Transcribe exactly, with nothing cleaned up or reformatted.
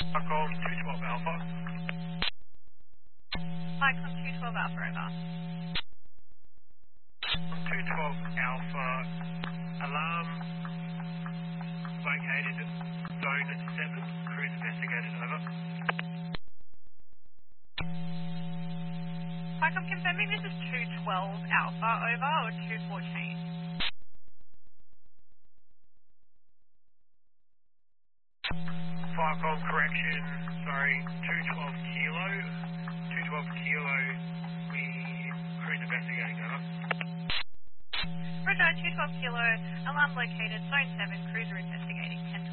Falcon two twelve Alpha. Icon two twelve Alpha, over. two twelve Alpha. Alarm located zone seven. Cruise investigated, over. Icon confirming this is two twelve Alpha, over, or two fourteen? Falcon correction, sorry, two twelve Kilo. two twelve Kilo, we cruise investigating, over. Roger, two twelve Kilo, alarm located, zone seven, cruiser investigating.